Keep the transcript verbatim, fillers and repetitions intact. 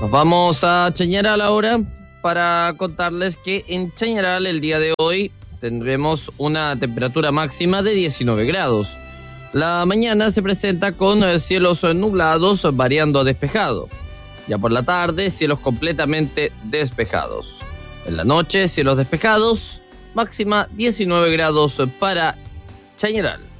Nos vamos a Chañaral ahora para contarles que en Chañaral el día de hoy tendremos una temperatura máxima de diecinueve grados. La mañana se presenta con cielos nublados variando a despejado. Ya por la tarde, cielos completamente despejados. En la noche, cielos despejados, máxima diecinueve grados para Chañaral.